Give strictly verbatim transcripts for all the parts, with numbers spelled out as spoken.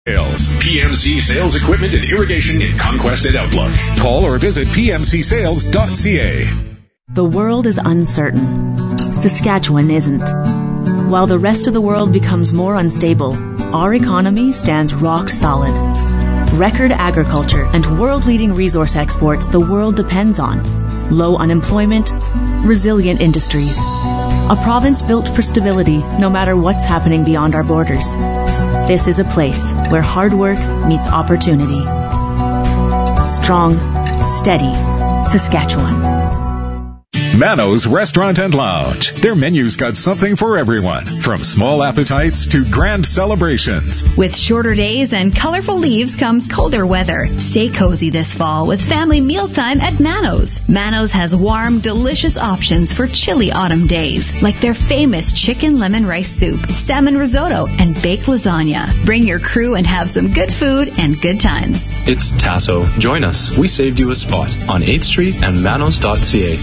Sales. P M C Sales Equipment and Irrigation in Conquest and Outlook. Call or visit p m c sales dot c a. The world is uncertain. Saskatchewan isn't. While the rest of the world becomes more unstable, our economy stands rock solid. Record agriculture and world-leading resource exports the world depends on. Low unemployment, resilient industries. A province built for stability no matter what's happening beyond our borders. This is a place where hard work meets opportunity. Strong, steady, Saskatchewan. Mano's Restaurant and Lounge. Their menu's got something for everyone, from small appetites to grand celebrations. With shorter days and colorful leaves comes colder weather. Stay cozy this fall with family mealtime at Mano's. Mano's has warm, delicious options for chilly autumn days, like their famous chicken lemon rice soup, salmon risotto, and baked lasagna. Bring your crew and have some good food and good times. It's Tasso. Join us. We saved you a spot on eighth street and manos dot c a.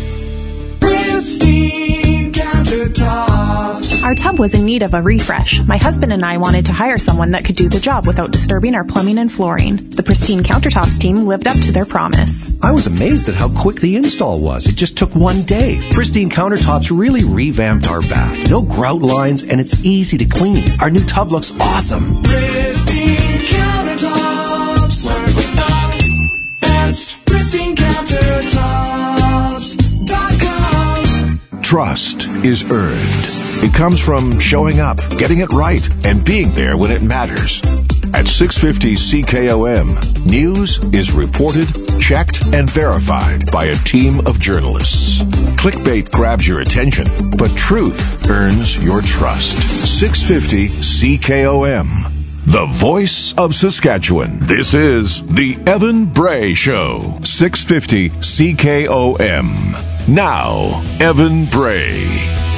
Pristine countertops. Our tub was in need of a refresh. My husband and I wanted to hire someone that could do the job without disturbing our plumbing and flooring. The Pristine Countertops team lived up to their promise. I was amazed at how quick the install was. It just took one day. Pristine Countertops really revamped our bath. No grout lines, and it's easy to clean. Our new tub looks awesome. Pristine Countertops. Work with the best. Pristine Countertops. Trust is earned. It comes from showing up, getting it right, and being there when it matters. At six fifty C K O M, news is reported, checked, and verified by a team of journalists. Clickbait grabs your attention, but truth earns your trust. six fifty C K O M, the voice of Saskatchewan. This is the Evan Bray Show. six fifty C K O M. Now, Evan Bray.